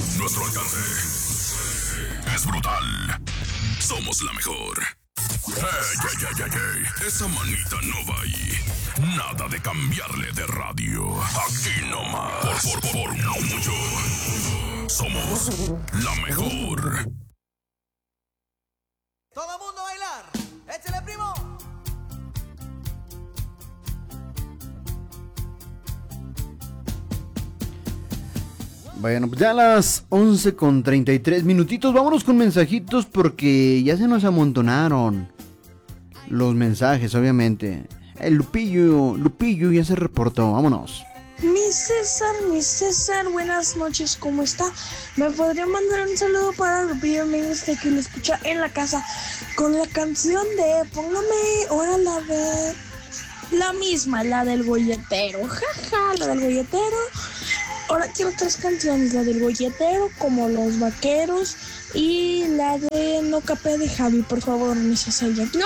Nuestro alcance es brutal. Somos la mejor. Ey. Esa manita no va ahí. Nada de cambiarle de radio. Aquí nomás. Por no mucho. Somos la mejor. Todo mundo a bailar. Échale, primo. Bueno, pues ya a las 11:33 minutitos. Vámonos con mensajitos porque ya se nos amontonaron los mensajes, obviamente. El Lupillo ya se reportó. Vámonos. Mi César, buenas noches, ¿cómo está? ¿Me podría mandar un saludo para Lupillo Méndez que lo escucha en la casa con la canción de Póngame, ahora la de la misma, la del golletero, jaja, la del golletero. Ahora quiero 3 canciones, la del golletero, como Los Vaqueros y la de No Capé de Javi, por favor, mi César. ¡No!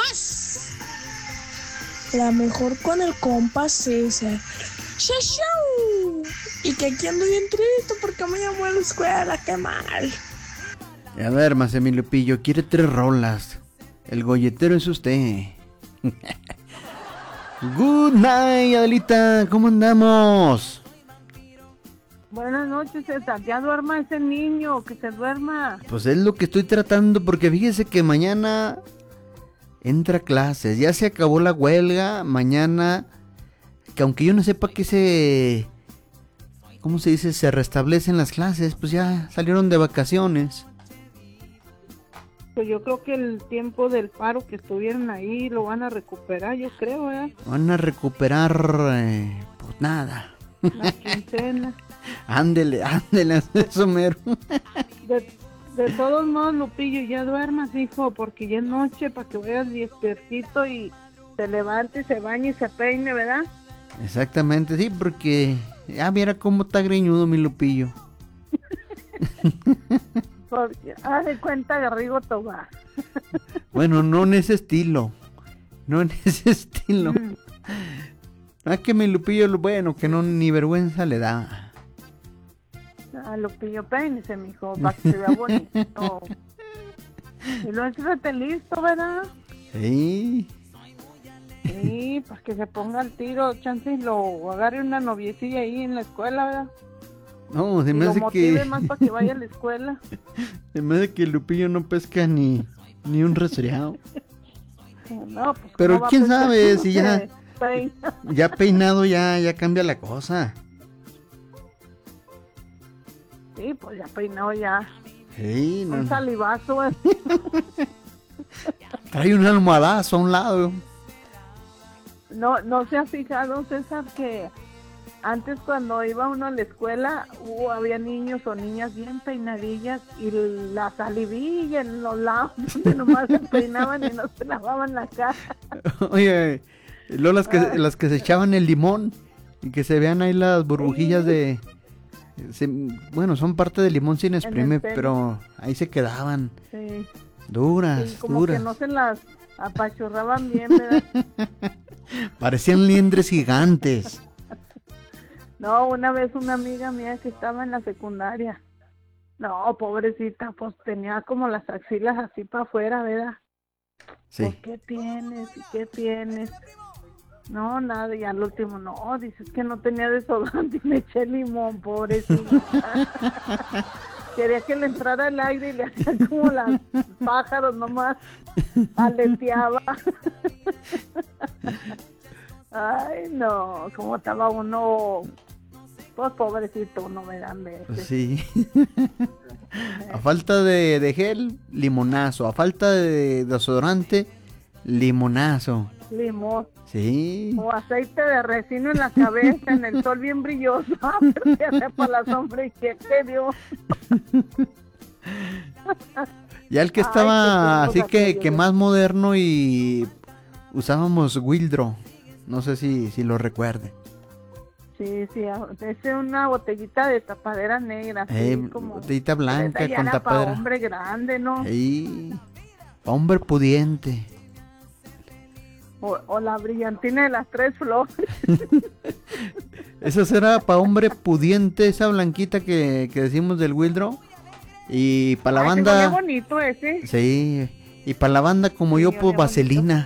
La mejor con el compa César. ¡Shau! Y que aquí ando bien triste porque me llamó a la escuela, qué mal. A ver, más mi Lupillo, quiere 3 rolas. El golletero es usted. Good night, Adelita, ¿cómo andamos? Buenas noches, César. Ya duerma ese niño, que se duerma. Pues es lo que estoy tratando, porque fíjese que mañana entra a clases. Ya se acabó la huelga. Mañana, que aunque yo no sepa que ¿cómo se dice? Se restablecen las clases, pues ya salieron de vacaciones. Pues yo creo que el tiempo del paro que estuvieron ahí lo van a recuperar, yo creo, ¿eh? Van a recuperar, pues nada. La quincena. Ándele, eso mero. De todos modos, Lupillo, ya duermas, hijo, porque ya es noche para que vayas despiertito y se levante, se bañe y se peine, ¿verdad? Exactamente, sí, porque ya mira cómo está greñudo mi Lupillo. Porque, haz de cuenta de Rigo Tobar. Bueno, no en ese estilo. Ah, que mi Lupillo, bueno, que no ni vergüenza le da. Ah, Lupillo, peínese, mijo, para que se vea bonito. Y lo entrate listo, ¿verdad? Sí. Sí, para que se ponga al tiro, chance y lo agarre una noviecilla ahí en la escuela, ¿verdad? No, se me hace lo motive que... más para que vaya a la escuela. Se me hace que el Lupillo no pesca ni un resfriado. No, pues, pero ¿cómo quién va a pescar sabe si si no ya... se peina? Ya peinado ya cambia la cosa. Sí, pues ya peinado ya. Sí, no. Un salivazo, ¿eh? Trae un almohadazo a un lado. No se ha fijado, César, que antes cuando iba uno a la escuela había niños o niñas bien peinadillas y la salivilla en los lados donde nomás se peinaban y no se lavaban la cara. Oye, luego las que se echaban el limón y que se vean ahí las burbujillas de... bueno, son parte del limón sin exprimir, pero ahí se quedaban. Sí. Duras, sí, como duras. que no se las apachurraban bien, ¿verdad? Parecían liendres gigantes. No, una vez una amiga mía que estaba en la secundaria. No, pobrecita, pues tenía como las axilas así para afuera, ¿verdad? Sí. Pues, ¿qué tienes? ¿Y qué tienes? No, nada, y al último, no, dices que no tenía desodorante y me eché limón, pobrecita. Quería que le entrara el aire y le hacía como las pájaros nomás, aleteaba. Ay, no, como estaba uno, pues pobrecito, uno me dan veces. Sí. A falta de gel, limonazo. A falta de desodorante, limonazo. Limón. Sí. O aceite de resino en la cabeza, en el sol bien brilloso. Pero que sepa la sombra y que dio. Ya el que estaba Ay, así que más moderno y usábamos Wildro. No sé si lo recuerde. Sí, es una botellita de tapadera negra. Sí, como botellita blanca ya con era tapadera. para hombre grande, ¿no? Sí. Hombre pudiente. O la brillantina de las 3 flores. ¿Esa será para hombre pudiente, esa blanquita que decimos del Wildro? Y para la Ay, se banda... ponía bonito ese. Sí, y para la banda como Sí, yo, olía pues bonito. vaselina.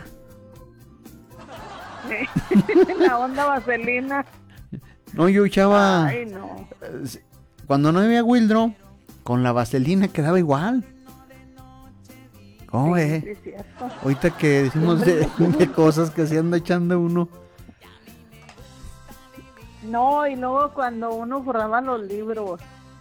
La onda vaselina. No, yo echaba... Ay, no. Cuando no había Wildro, con la vaselina quedaba igual. ¿Cómo Sí, es? sí, es cierto. Ahorita que decimos de cosas que se anda echando uno. No, y luego cuando uno forraba los libros,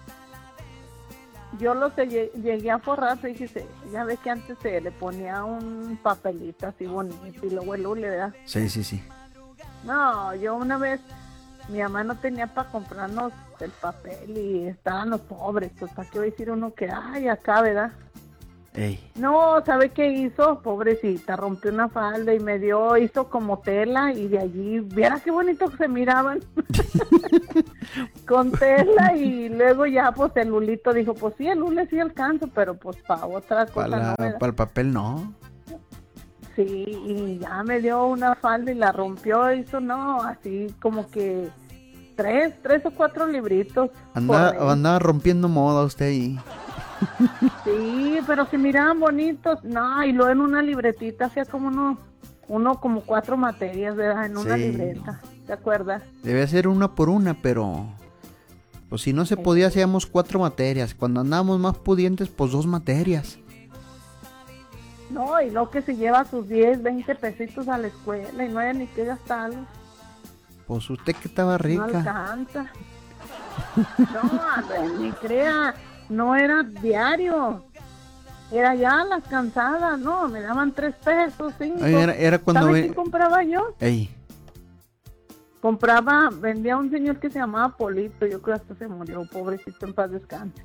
yo los llegué a forrar, fíjese, ya ves que antes se le ponía un papelito así bonito y luego el hule, ¿verdad? Sí, sí, sí. No, yo una vez, mi mamá no tenía para comprarnos el papel y estaban los pobres, pues para qué va a decir uno que, ay, acá, ¿verdad? Ey. No, ¿sabe qué hizo? Pobrecita, rompió una falda y hizo como tela y de allí, viera qué bonito que se miraban. Con tela y luego ya pues el hulito dijo, pues sí, el hule sí alcanzo, pero pues para otra cosa no, ¿verdad? Para el papel no. Sí, y ya me dio una falda y la rompió, hizo, no, así como que tres o cuatro libritos. por ahí. Andaba rompiendo moda usted ahí. Sí, pero se miraban bonitos. No, y luego en una libretita hacía como uno como 4 materias, ¿verdad? En una Sí. libreta, ¿te acuerdas? Debe ser una por una, pero... Pues si no se podía, hacíamos 4 materias. Cuando andábamos más pudientes, pues 2 materias. No, y luego que se lleva sus 10, 20 pesitos a la escuela y no hay ni que gastarlos. Pues usted que estaba No rica. alcanza. No, Andrés, ni crea, no era diario. Era ya las cansadas, no, me daban 3 pesos, 5. Ay, era cuando ¿Sabes qué compraba yo? Ey, Vendía un señor que se llamaba Polito, yo creo que hasta se murió, pobrecito, en paz descanse.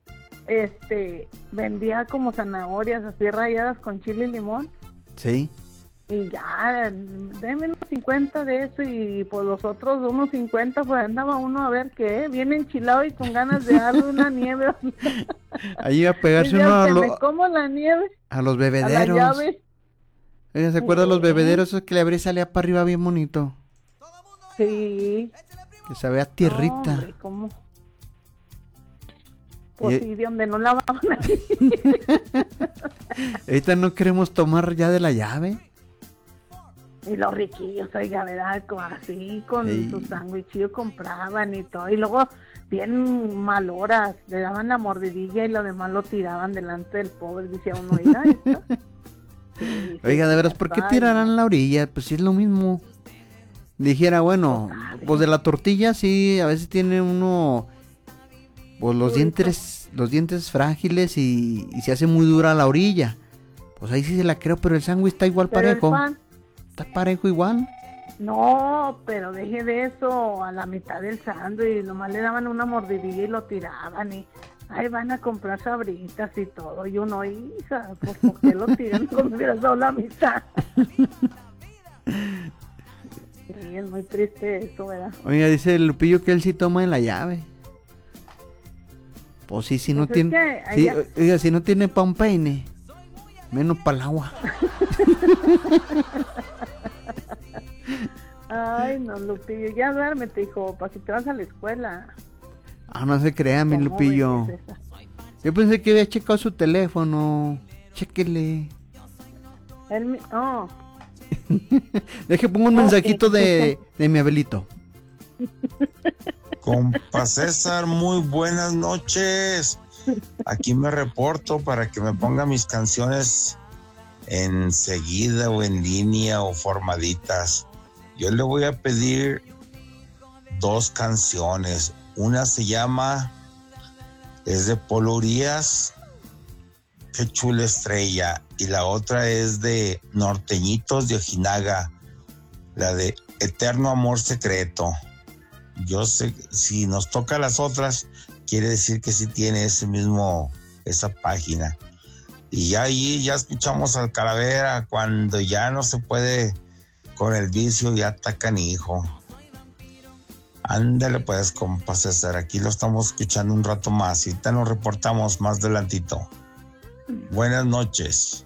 Vendía como zanahorias así ralladas con chile y limón. sí. Y ya, denme unos 50 de eso y por los otros unos 50, pues andaba uno a ver qué, bien enchilado y con ganas de darle una nieve. Ahí iba a pegarse Decía, uno a, "Se lo- me como la nieve a los a la bebederos. llave". Oiga, ¿se acuerdan los bebederos esos que le abría y salía para arriba bien bonito? Sí. Que sabía a tierrita. No, hombre, ¿cómo? Pues Y- sí, de donde no lavaban ahí. Ahorita no queremos tomar ya de la llave. Y los riquillos, oiga, ¿verdad? Como así, con Sí. sus sándwichillos compraban y todo. Y luego, bien mal horas, le daban la mordidilla y lo demás lo tiraban delante del pobre. Decía uno, oiga, esto. Sí, Oiga, sí, de veras, ¿por qué ay, tirarán la orilla? Pues sí es lo mismo. Dijera, bueno, pues de la tortilla sí, a veces tiene uno pues los dientes frágiles y se hace muy dura la orilla. Pues ahí sí se la creo, pero el sándwich está igual pero el parejo. pan, Está parejo igual. no, pero deje de eso, a la mitad del sándwich, nomás le daban una mordidilla y lo tiraban y ahí van a comprar sabritas y todo. Y uno, hija, pues ¿por qué lo tiran como si hubiera dado la mitad? Sí, es muy triste eso, ¿verdad? Oiga, dice el Lupillo que él sí toma en la llave. Pues sí, si no Pues es tiene... que sí, allá- oiga, si no tiene pa' un peine, menos para el agua. Ay, no, Lupillo, ya duérmete, hijo, para que te vas a la escuela. Ah, no se crea, mi ¿Cómo Lupillo. ves esa? Yo pensé que había checado su teléfono. Chéquele. Oh, Deje, pongo un mensajito de mi Abelito. Compa César, muy buenas noches. Aquí me reporto para que me ponga mis canciones enseguida o en línea o formaditas. Yo le voy a pedir 2 canciones. Una se llama, es de Polo Urias, Qué chula estrella. Y la otra es de Norteñitos de Ojinaga, la de Eterno Amor Secreto. Yo sé, si nos toca las otras, quiere decir que sí tiene esa página. Y ya ahí ya escuchamos al Calavera, cuando ya no se puede con el vicio, ya está canijo. Ándale pues, compa César, aquí lo estamos escuchando un rato más y te nos reportamos más adelantito. Buenas noches.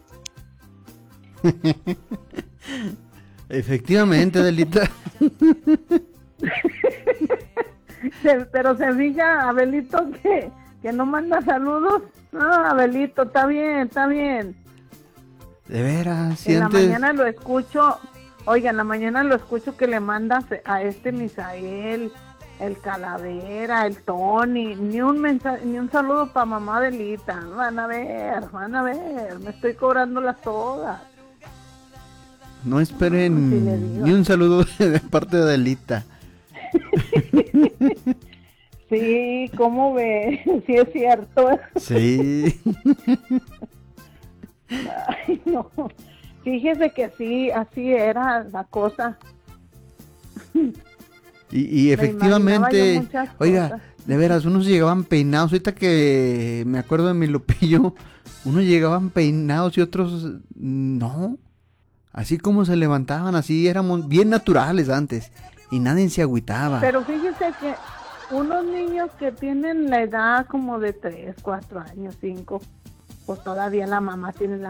Efectivamente, Delita. pero se fija, Abelito, que no manda saludos. Ah, Abelito, está bien. De veras, si En antes... la mañana lo escucho, oiga, en la mañana lo escucho que le mandas a Misael, el Calavera, el Tony, ni un saludo para mamá Adelita. Van a ver, me estoy cobrándolas todas. No esperen Sí le digo. ni un saludo de parte de Adelita. Sí, ¿cómo ve? Sí es cierto. Sí. Ay, no. Fíjese que sí, así era la cosa. Y Me efectivamente, imaginaba yo muchas oiga, cosas. de veras, unos llegaban peinados. Ahorita que me acuerdo de mi Lupillo, unos llegaban peinados y otros no. Así como se levantaban, así éramos bien naturales antes. Y nadie se agüitaba. Pero fíjese que unos niños que tienen la edad como de 3, 4 años, 5, pues todavía la mamá tiene la